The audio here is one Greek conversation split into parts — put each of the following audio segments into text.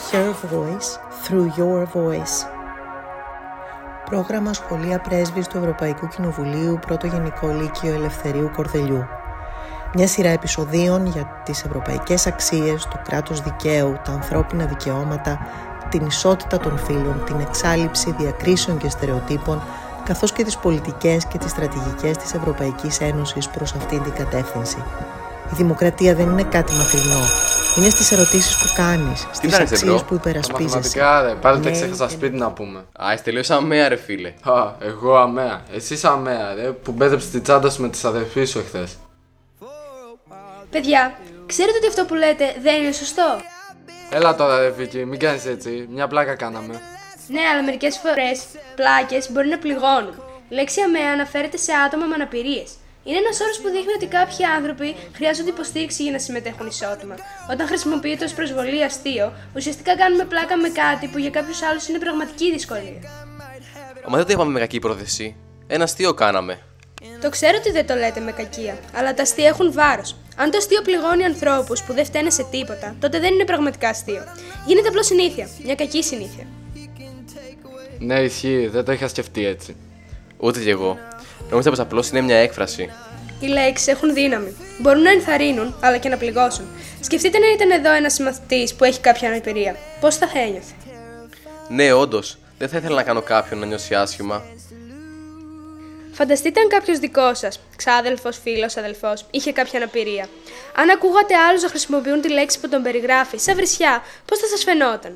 Her voice through your voice. Πρόγραμμα Σχολεία Πρέσβης του Ευρωπαϊκού Κοινοβουλίου, Πρώτο Γενικό Λύκειο Ελευθερίου Κορδελιού. Μια σειρά επεισοδίων για τις ευρωπαϊκές αξίες, το κράτος δικαίου, τα ανθρώπινα δικαιώματα, την ισότητα των φύλων, την εξάλειψη διακρίσεων και στερεοτύπων, καθώς και τις πολιτικές και τις στρατηγικές της Ευρωπαϊκής Ένωσης προς αυτήν την κατεύθυνση. Η δημοκρατία δεν είναι κάτι μακρινό. Είναι στις ερωτήσεις που κάνεις, στις αξίες που υπερασπίζεσαι. Μαθηματικά, ρε. Πάλι τα ξέχασα σπίτι να πούμε. Εσύ τελείωσα αμαία, ρε φίλε. Εγώ αμαία. Εσύ αμαία, ρε, που μπέδεψε τη τσάντα σου με τις αδερφείς σου εχθές. Παιδιά, ξέρετε ότι αυτό που λέτε δεν είναι σωστό? Έλα τώρα, ρε Βίκη, μην κάνεις έτσι. Μια πλάκα κάναμε. Ναι, αλλά μερικές φορές πλάκες μπορεί να πληγώνουν. Η λέξη αμαία αναφέρεται σε άτομα με αναπηρίες. Είναι ένας όρος που δείχνει ότι κάποιοι άνθρωποι χρειάζονται υποστήριξη για να συμμετέχουν ισότιμα. Όταν χρησιμοποιείται ως προσβολή αστείο, ουσιαστικά κάνουμε πλάκα με κάτι που για κάποιους άλλους είναι πραγματική δυσκολία. Μα δεν το είπαμε με κακή πρόθεση. Ένα αστείο κάναμε. Το ξέρω ότι δεν το λέτε με κακία, αλλά τα αστεία έχουν βάρος. Αν το αστείο πληγώνει ανθρώπους που δεν φταίνε σε τίποτα, τότε δεν είναι πραγματικά αστείο. Γίνεται απλώς συνήθεια. Μια κακή συνήθεια. Ναι, ισχύει, δεν το είχα σκεφτεί έτσι. Ούτε κι εγώ. Νόμιζα πως απλώς είναι μια έκφραση. Οι λέξεις έχουν δύναμη. Μπορούν να ενθαρρύνουν, αλλά και να πληγώσουν. Σκεφτείτε να ήταν εδώ ένας μαθητής που έχει κάποια αναπηρία. Πώς θα ένιωθε? Ναι, όντως. Δεν θα ήθελα να κάνω κάποιον να νιώσει άσχημα. Φανταστείτε αν κάποιος δικός σας, ξάδελφος, φίλος, αδελφός, είχε κάποια αναπηρία. Αν ακούγατε άλλους να χρησιμοποιούν τη λέξη που τον περιγράφει, σαν βρισιά, πώς θα σας φαινόταν?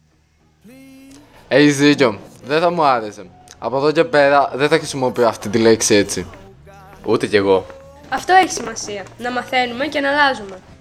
Έχεις δίκιο. Δεν θα μου άρεσε. Από εδώ και πέρα δεν θα χρησιμοποιώ αυτή τη λέξη έτσι. Ούτε κι εγώ. Αυτό έχει σημασία. Να μαθαίνουμε και να αλλάζουμε.